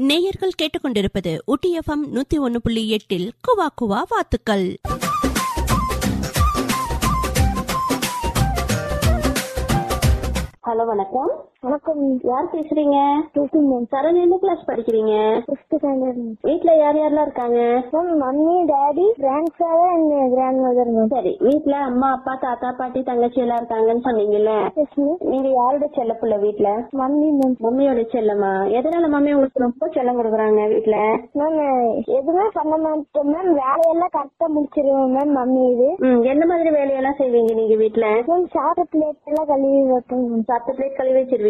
நேயர்கள் கேட்டுக்கொண்டிருப்பது ஊட்டி எஃப்எம் 101.8 குவா குவா வாத்துக்கள். ஹலோ, வணக்கம். வணக்கம், யார் பேசுறீங்க? சரண், எந்த கிளாஸ் படிக்கிறீங்க? வீட்ல யார் யாரெல்லாம் இருக்காங்க? Mummy, daddy, grand father and grand mother. சரி, வீட்ல அம்மா, அப்பா, தாத்தா, பாட்டி, தங்கச்சி எல்லாம் இருக்காங்கன்னு சொன்னீங்கல்ல. நீங்க யாரோட செல்ல புள்ள வீட்ல? மம்மி. மம்மியோட செல்லமா? எதனால மம்மி உங்களுக்கு ரொம்ப செல்லம் கொடுக்குறாங்க வீட்ல? மேம், எதுவுமே பண்ண மாட்டோம் மேம், வேலையெல்லாம் கரெக்டா முடிச்சிருவோம் மேம். மம்மி இது என்ன மாதிரி வேலையெல்லாம் செய்வீங்க நீங்க வீட்ல? மேம், சாப்பிட்ட பிளேட் எல்லாம் கழுவி வைப்போம். சாப்பிட்ட பிளேட் கழுவி வச்சிருவீங்களா?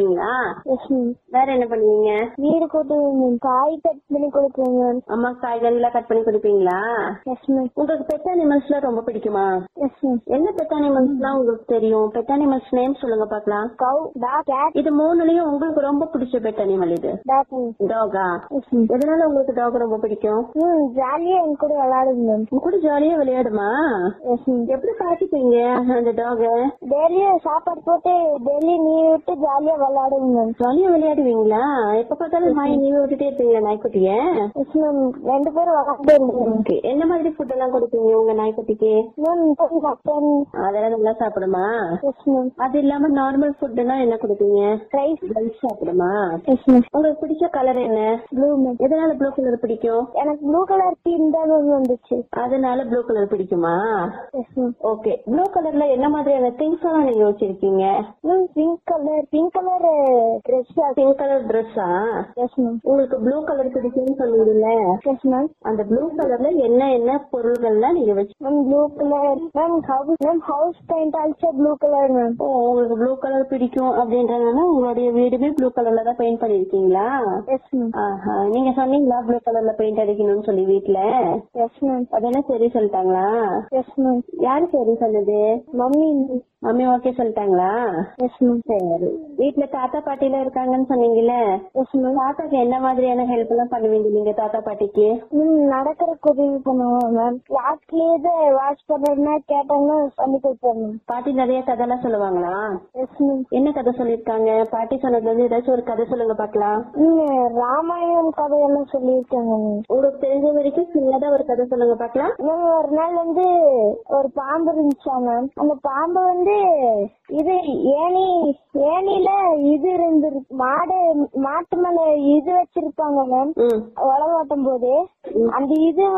வேற என்ன பண்ணுவீங்க? வீடு கூட்டுவோம் மேம், காய் கட் பண்ணி கொடுப்போம் மேம். அம்மா காய்கறி எல்லாம் கட் பண்ணி கொடுப்பீங்களா? Yes ma'am. உங்களுக்கு பெட் அனிமல்ஸ் எல்லாம் ரொம்ப பிடிக்குமா? Yes ma'am. என்ன பெட் அனிமல்ஸ் எல்லாம் உங்களுக்கு தெரியும்? பெட் அனிமல்ஸ் நேம் சொல்லுங்க பாக்கலாம். கவ், டாக், கேட். இது மூணுலயும் உங்களுக்கு ரொம்ப பிடிச்ச பெட் அனிமல் இது? டாகா? எதனால உங்களுக்கு டாக் ரொம்ப பிடிக்கும்? ஜாலியா என் கூட விளையாடுங்க மேம். உங்க கூட ஜாலியா விளையாடுமா? எப்படி பாத்துப்பீங்க அந்த டாக? டெய்லியும் சாப்பாடு போட்டு டெய்லி நீர் விட்டு ஜாலியா விளையாடுங்க மேம். ஜாலியா விளையாடுவீங்களா? எப்ப பார்த்தாலும் நாய் நீங்க விட்டுட்டே இருப்பீங்களா நாய்க்குட்டிய? எஸ் மேம், 2 பேரும் விளையாண்டே இருந்தோம். என்ன மாதிரி ஃபுட் எல்லாம் கொடுப்பீங்க உங்க நாய்க்குட்டிக்கு? மேம், மட்டன் அதெல்லாம் நல்லா சாப்பிடுமா? Yes ma'am. அது இல்லாம நார்மல் ஃபுட் எல்லாம் என்ன கொடுப்பீங்க? ரைஸ் சாப்பிடுமா? Yes ma'am. உங்களுக்கு பிடிச்ச கலர் என்ன? Blue ma'am. எதனால ப்ளூ கலர் பிடிக்கும்? எனக்கு ப்ளூ கலர் தீம் தான் மேம் வந்துச்சு, அதனால ப்ளூ கலர் பிடிக்குமா? Yes ma'am. ஓகே, ப்ளூ கலர்ல என்ன மாதிரியான திங்ஸ் எல்லாம் நீங்க வச்சிருக்கீங்க? Ma'am, pink colour dress. Pink colour ட்ரெஸ்ஸா? Yes ma'am. உங்களுக்கு ப்ளூ கலர் பிடிக்கும்னு சொன்னீங்கல்ல? Yes ma'am. அந்த ப்ளூ கலர்ல என்ன பொருள்கள்லாம் நீங்க வச்சு? Ma'am, blue colour ma'am, house paint also blue colour ma'am. உங்களுக்கு ப்ளூ கலர் பிடிக்கும் அப்படின்றதுனால உங்களுடைய வீடுமே ப்ளூ கலர்ல தான் பெயிண்ட் பண்ணிருக்கீங்களா? Yes ma'am. நீங்க சொன்னீங்களா ப்ளூ கலர்ல பெயிண்ட் அடிக்கணும்னு சொல்லி வீட்ல? Yes ma'am. அதெல்லாம் சரி சொல்லிட்டாங்களா? Yes ma'am. யாரு சரி சொன்னது? மம்மி. மம்மி ஓகே சொல்லிட்டாங்களா? Yes ma'am. சரி, வீட்ல தாத்தா பாட்டி எல்லாம் இருக்காங்கன்னு சொன்னீங்கல்ல? Yes ma'am. தாத்தாக்கு என்ன மாதிரியான ஹெல்ப் எல்லாம் பண்ணுவீங்க நீங்க தாத்தா பாட்டிக்கு? நடக்கிற உதவி பண்ணுவோம் மேம். லாஸ்ட்லயே வாஷ் பண்றதுன்னா கேட்டாங்கன்னா பண்ணி கொடுப்போம் மேம். பாட்டி நிறைய கதை எல்லாம் சொல்லுவாங்களா? Yes ma'am. என்ன கதை சொல்லிருக்காங்க? பாட்டி சொன்னதுல இருந்து ஏதாச்சும் ஒரு கதை சொல்லுங்க பாக்கலாம். ராமாயணம் கதையெல்லாம் சொல்லியிருக்காங்க மேம். உங்களுக்கு தெரிஞ்ச வரைக்கும் சின்னதா ஒரு கதை சொல்லுங்க பாக்கலாம். மேம், ஒரு நாள் ஒரு பாம்பு இருந்துச்சா மேம். அந்த பாம்பு இது ஏனில இது இருந்திருக்கு. மாட்டு மேல இது வச்சிருப்பாங்க மேம். உலகாட்டும் போது அந்த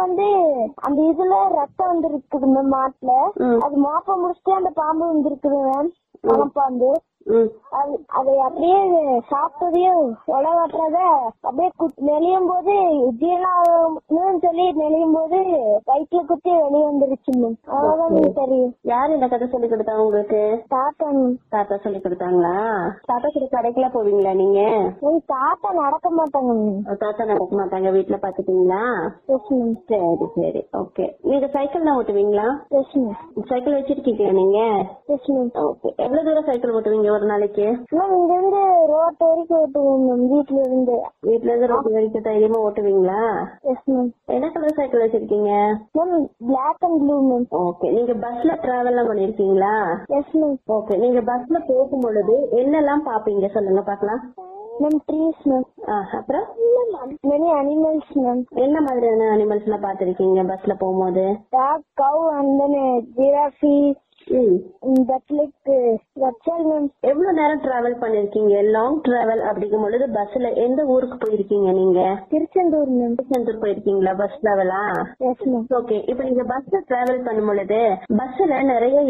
இதுல ரத்தம் வந்துருக்குது மேம் மாட்டுல. அது மாப்ப முடிச்சுட்டு அந்த பாம்பு வந்துருக்குது மேம். மனப்பாம்பு அதை அப்படியே சாப்பிட்டதையும் உலகாட்டுறத அப்படியே நெளியும் போது சொல்லி நெளியும் போது வயிற்றுல குத்தி வெளியே வந்துருச்சு மேம். அவ்வளவுதான் தெரியும். யாரு இந்த கதை சொல்லி கொடுத்தாங்க உங்களுக்கு? தாத்தா சொல்லி கொடுத்தாங்களா? தாத்தா கூட கடைக்கெல்லாம் போவீங்களா நீங்க? தாத்தா நடக்க மாட்டாங்க மேம். தாத்தா நடக்க மாட்டாங்க, வீட்டுல பாத்துட்டீங்களா? சரி சரி, ஓகே. நீங்க சைக்கிள் தான் ஓட்டுவீங்களா? சைக்கிள் வச்சிருக்கீங்களா நீங்க? ஓகே. எவ்வளவு தூரம் சைக்கிள் ஓட்டுவீங்க ஒரு நாளைக்கு? இங்க இருந்து ரோட் வரைக்கும் ஓட்டுவோம் மேம். வீட்ல இருந்து ரோட் வரைக்கும் தைரியமா ஓட்டுவீங்களா? Yes ma'am. என்ன கலர் சைக்கிள் வச்சிருக்கீங்க? Ma'am, black and blue ma'am. Okay. நீங்க பஸ்ல டிராவல் பண்ணிருக்கீங்களா? Yes ma'am. ஓகே. நீங்க பஸ்ல போகும் பொழுது என்னெல்லாம் பாப்பீங்க சொல்லுங்க பாக்கலாம். Ma'am, trees ma'am. அப்புறம் many animals மேம். என்ன மாதிரியான அனிமல்ஸ் எல்லாம் பாத்திருக்கீங்க பஸ்ல போகும்போது? Talk, gov and then giraffe. எவ்வளவு நேரம் டிராவல் பண்ணிருக்கீங்க? லாங் டிராவல் அப்படிங்கும் பொழுது பஸ்ல எந்த ஊருக்கு போயிருக்கீங்க நீங்க? திருச்செந்தூர் மேம். திருச்செந்தூர் போயிருக்கீங்களா பஸ் டிராவலா? Yes ma'am. ஓகே. இப்ப நீங்க பஸ்ல டிராவல் பண்ணும் பொழுது பஸ்ல நிறைய